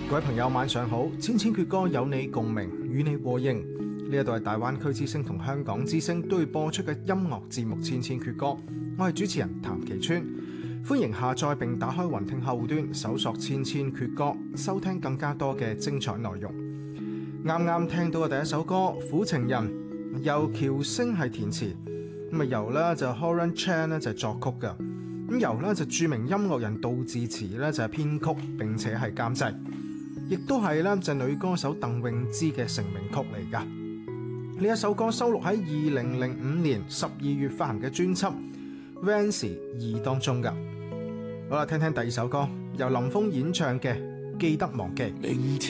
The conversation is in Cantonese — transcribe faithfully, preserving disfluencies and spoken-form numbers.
各位朋友晚上好，千千闕歌有你共鳴，與你和應。呢一度係大灣區之聲同香港之聲都會播出嘅音樂節目《千千闕歌》，我係主持人譚其川，歡迎下載並打開雲聽後端搜索千千闕歌，收聽更加多嘅精彩內容。啱啱聽到嘅第一首歌《苦情人》，由喬星係填詞，咁啊由咧就 Horan Chan 咧就係作曲嘅，咁由咧就著名音樂人杜自持咧就係編曲並且係監製，亦都係咧就女歌手鄧詠芝嘅成名曲嚟噶。呢一首歌收錄喺二零零五年十二月發行嘅專輯《Vans 二》當中噶。好啦，聽聽第二首歌，由林峰演唱嘅《記得忘記》。 明天